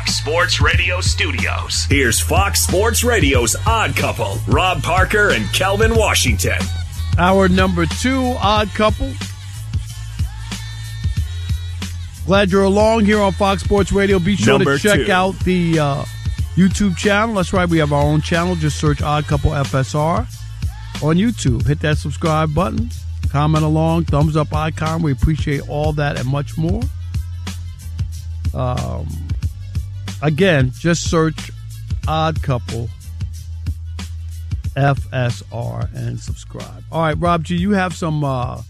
Fox Sports Radio studios. Here's Fox Sports Radio's Odd Couple, Rob Parker and Kelvin Washington. Our number 2 Odd Couple. Glad you're along here on Fox Sports Radio. Be sure to check out the YouTube channel. That's right, we have our own channel. Just search Odd Couple FSR on YouTube. Hit that subscribe button. Comment along, thumbs up icon. We appreciate all that and much more. Again, just search Odd Couple FSR and subscribe. All right, Rob G, you have some Odd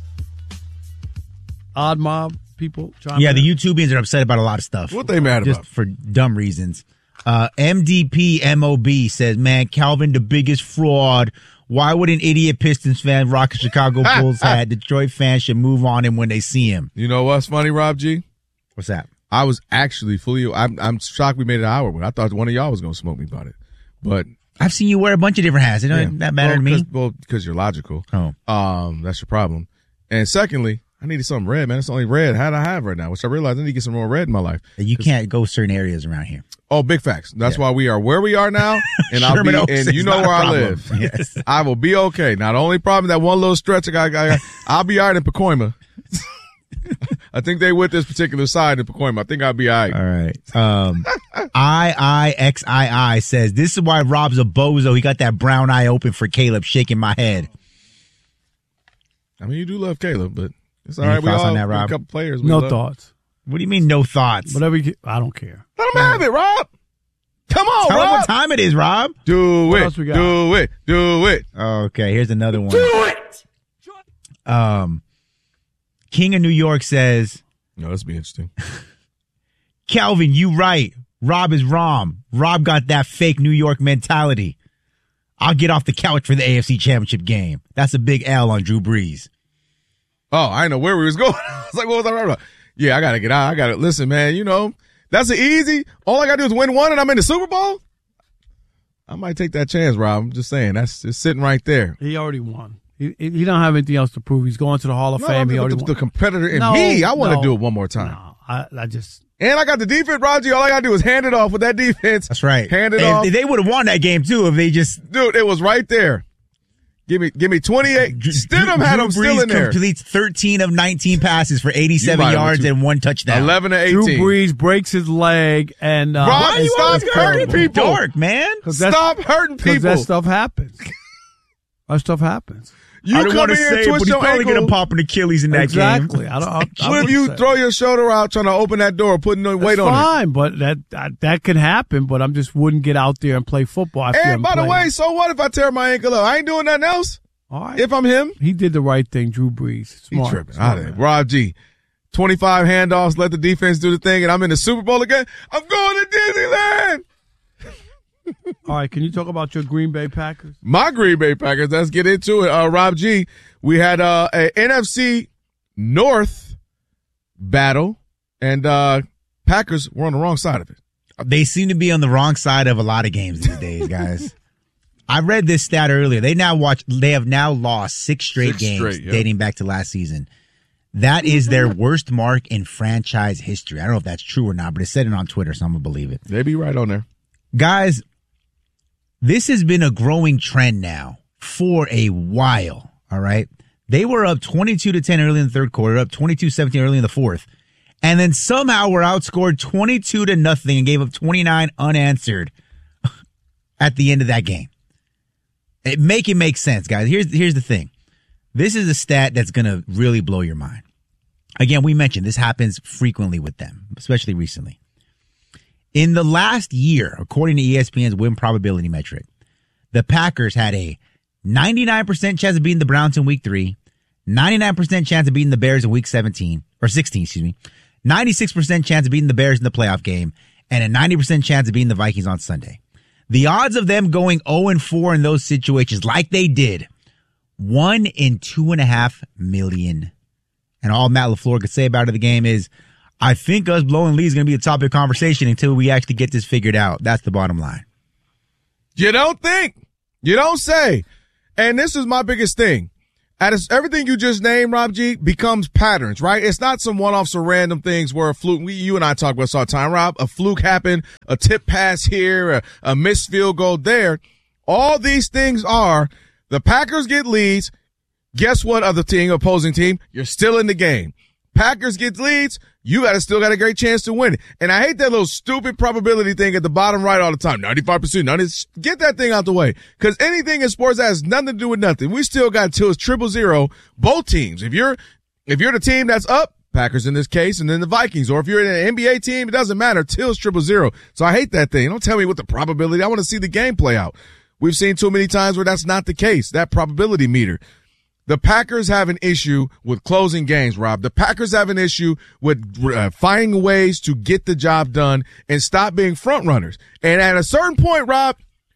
Mob people? Yeah, the YouTubians are upset about a lot of stuff. What they mad about? Just for dumb reasons. MDP MOB says, man, Calvin, the biggest fraud. Why would an idiot Pistons fan rock a Chicago Bulls hat? Detroit fans should move on him when they see him. You know what's funny, Rob G? What's that? I was actually I'm shocked we made it an hour, but I thought one of y'all was going to smoke me about it. But I've seen you wear a bunch of different hats. It doesn't that matter to me? Because you're logical. Oh. That's your problem. And secondly, I needed something red, man. It's the only red hat I have right now, which I realized I need to get some more red in my life. You can't go certain areas around here. Oh, big facts. That's why we are where we are now, and I'll be, and you know where I live. Yes. I will be okay. Now, the only problem, that one little stretch, I'll be all right in Pacoima. I think they with this particular side in Pacoima. I think I'll be all right. All right. IIXII says, this is why Rob's a bozo. He got that brown eye open for Caleb, shaking my head. I mean, you do love Caleb, but it's all right. We all on that, Rob? a couple players. No thoughts. What do you mean, no thoughts? Whatever I don't care. Let him have it, Rob. Come on, Tell Rob. him what time it is, Rob. Do What it. else we got? Do it. Do it. Okay, here's another one. Do it! King of New York says, No, this will be interesting. Calvin, you right. Rob is wrong. Rob got that fake New York mentality. I'll get off the couch for the AFC Championship game. That's a big L on Drew Brees. Oh, I didn't know where we was going. I was like, what was I talking about? Yeah, I got to get out. I got to listen, man. You know, that's easy. All I got to do is win one and I'm in the Super Bowl. I might take that chance, Rob. I'm just saying. That's just sitting right there. He already won. He don't have anything else to prove. He's going to the Hall of Fame. He already won. The competitor in me, I want to do it one more time. No, I just. And I got the defense, Roger. All I got to do is hand it off with that defense. That's right. Hand it off. They would have won that game, too, if they just. Dude, it was right there. Give me 28. Stidham had him still in there. Completes 13 of 19 passes for 87 yards and 1 touchdown. 11 to 18. Drew Brees breaks his leg and. Rob, stop hurting people. Dark, man. Stop hurting people. Because that stuff happens. That stuff happens. You I don't want to here say and it, twist but he's your probably ankle. going to pop an Achilles in that Exactly. game. What if you throw your shoulder out trying to open that door, putting no weight on it? Fine, but that could happen. But I just wouldn't get out there and play football. And by the way, so what if I tear my ankle up? I ain't doing nothing else. All right. If I'm him, he did the right thing. Drew Brees, smart. He tripping. All right. Rob G, 25 handoffs, let the defense do the thing, and I'm in the Super Bowl again. I'm going to Disneyland. All right, can you talk about your Green Bay Packers? My Green Bay Packers. Let's get into it. Rob G, we had a NFC North battle, and Packers were on the wrong side of it. They seem to be on the wrong side of a lot of games these days, guys. I read this stat earlier. They have now lost 6 straight games dating back to last season. That is their worst mark in franchise history. I don't know if that's true or not, but it said it on Twitter, so I'm going to believe it. They be right on there. Guys, this has been a growing trend now for a while, all right? They were up 22-10 early in the third quarter, up 22-17 early in the fourth, and then somehow were outscored 22-0 and gave up 29 unanswered at the end of that game. Make it make sense, guys. Here's the thing. This is a stat that's going to really blow your mind. Again, we mentioned this happens frequently with them, especially recently. In the last year, according to ESPN's win probability metric, the Packers had a 99% chance of beating the Browns in week 3, 99% chance of beating the Bears in week 16, 96% chance of beating the Bears in the playoff game, and a 90% chance of beating the Vikings on Sunday. The odds of them going 0-4 in those situations, like they did, 1 in 2.5 million. And all Matt LaFleur could say about it, the game is, I think us blowing leads is going to be a topic of conversation until we actually get this figured out. That's the bottom line. You don't think. You don't say. And this is my biggest thing. Everything you just named, Rob G, becomes patterns, right? It's not some one-offs or random things where a fluke, you and I talk about this all the time, Rob, a fluke happened, a tip pass here, a missed field goal there. All these things are the Packers get leads. Guess what, opposing team? You're still in the game. Packers get leads. You still got a great chance to win. And I hate that little stupid probability thing at the bottom right all the time. 95%. Get that thing out the way. Because anything in sports has nothing to do with nothing. We still got until it's 0-0, both teams. If you're the team that's up, Packers in this case, and then the Vikings. Or if you're in an NBA team, it doesn't matter till it's 0-0. So I hate that thing. Don't tell me what the probability. I want to see the game play out. We've seen too many times where that's not the case, that probability meter. The Packers have an issue with closing games, Rob. The Packers have an issue with finding ways to get the job done and stop being front runners. And at a certain point, Rob,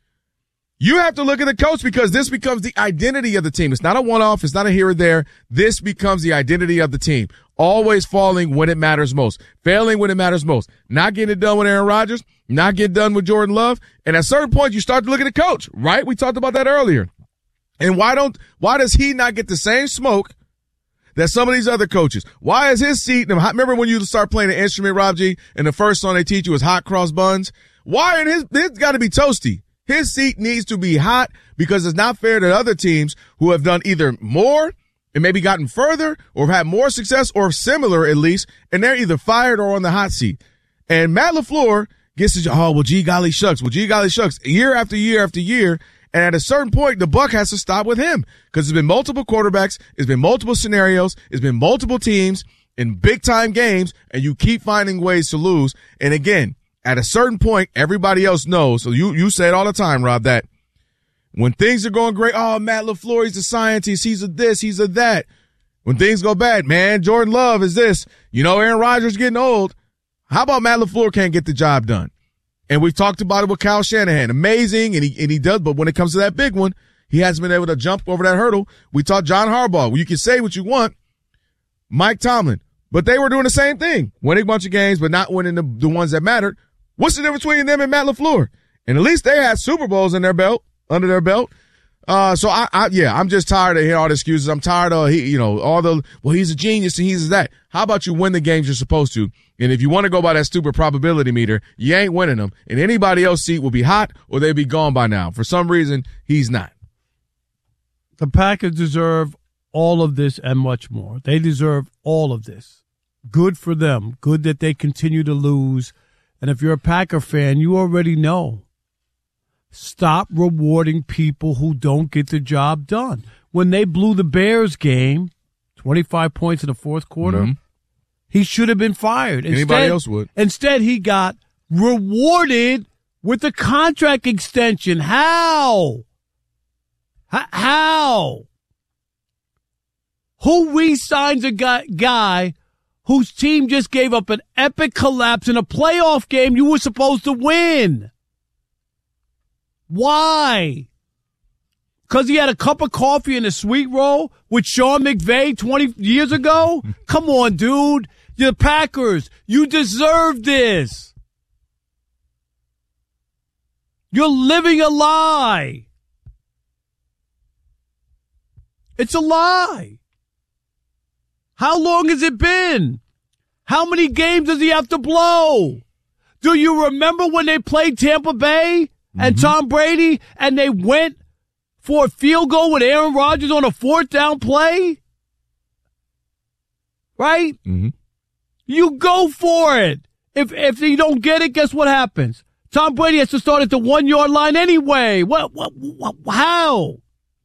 you have to look at the coach because this becomes the identity of the team. It's not a one-off. It's not a here or there. This becomes the identity of the team. Always falling when it matters most. Failing when it matters most. Not getting it done with Aaron Rodgers. Not getting done with Jordan Love. And at a certain point, you start to look at the coach, right? We talked about that earlier. And why does he not get the same smoke that some of these other coaches? Why is his seat? Remember when you start playing an instrument, Rob G, and the first song they teach you is hot cross buns? Why? And it's got to be toasty. His seat needs to be hot because it's not fair to other teams who have done either more and maybe gotten further or have had more success or similar at least, and they're either fired or on the hot seat. And Matt LaFleur gets to, gee golly shucks, year after year after year. And at a certain point, the buck has to stop with him because there's been multiple quarterbacks, it's been multiple scenarios, it's been multiple teams in big time games, and you keep finding ways to lose. And again, at a certain point, everybody else knows. So you say it all the time, Rob, that when things are going great, Matt LaFleur, he's a scientist, he's a this, he's a that. When things go bad, man, Jordan Love is this. Aaron Rodgers getting old. How about Matt LaFleur can't get the job done? And we've talked about it with Kyle Shanahan. Amazing, and he does, but when it comes to that big one, he hasn't been able to jump over that hurdle. We talked John Harbaugh. Well, you can say what you want. Mike Tomlin. But they were doing the same thing. Winning a bunch of games, but not winning the ones that mattered. What's the difference between them and Matt LaFleur? And at least they had Super Bowls under their belt. So I'm just tired of hearing all the excuses. I'm tired of, he's a genius and he's that. How about you win the games you're supposed to? And if you want to go by that stupid probability meter, you ain't winning them. And anybody else's seat will be hot or they'll be gone by now. For some reason, he's not. The Packers deserve all of this and much more. They deserve all of this. Good for them. Good that they continue to lose. And if you're a Packer fan, you already know. Stop rewarding people who don't get the job done. When they blew the Bears game, 25 points in the fourth quarter, he should have been fired. Anybody else would. Instead, he got rewarded with a contract extension. How? How? Who re-signs a guy whose team just gave up an epic collapse in a playoff game you were supposed to win? Why? Because he had a cup of coffee and a sweet roll with Sean McVay 20 years ago? Come on, dude. You're the Packers. You deserve this. You're living a lie. It's a lie. How long has it been? How many games does he have to blow? Do you remember when they played Tampa Bay and Tom Brady and they went for a field goal with Aaron Rodgers on a fourth down play? Right? Mm-hmm. You go for it. If you don't get it, guess what happens? Tom Brady has to start at the 1 yard line anyway. What how?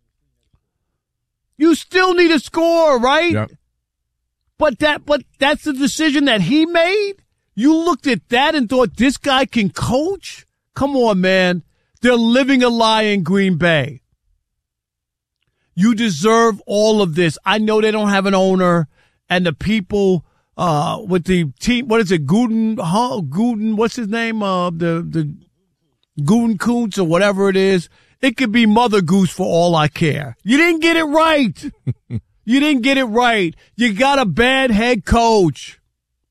You still need a score, right? Yep. But that's the decision that he made? You looked at that and thought this guy can coach? Come on, man. They're living a lie in Green Bay. You deserve all of this. I know they don't have an owner and the people with the team, what is it, Gooden, what's his name? The Gutekunst or whatever it is. It could be Mother Goose for all I care. You didn't get it right. You didn't get it right. You got a bad head coach.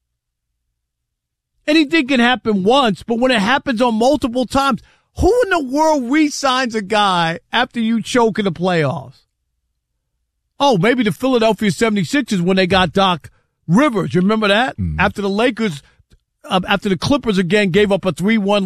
Anything can happen once, but when it happens on multiple times, who in the world re-signs a guy after you choke in the playoffs? Oh, maybe the Philadelphia 76ers when they got Doc Rivers. You remember that? After the Clippers again gave up a 3-1